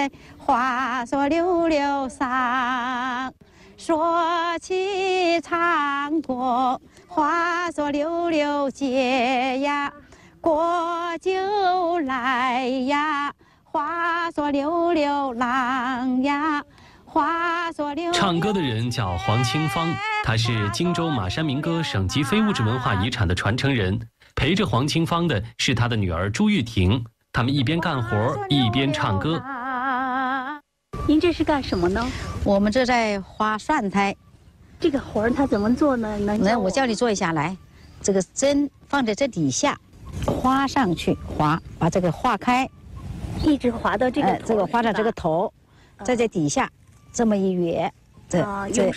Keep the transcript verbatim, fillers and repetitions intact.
在花锁溜溜上。说起唱歌，花锁溜溜结呀，过就来呀，花锁溜溜郎呀。 唱歌的人叫黄清芳，她是荆州马山民歌省级非物质文化遗产的传承人。陪着黄清芳的是她的女儿朱玉婷，他们一边干活一边唱歌。 您这是干什么呢？ 我们这在花蒜苔。 这个活儿它怎么做呢？能来，我教你做一下。来，这个针放在这底下，划上去，划，把这个划开， 一直划到这个头、 呃，这个划到这个头，在这底下。这么一圆，这、啊、这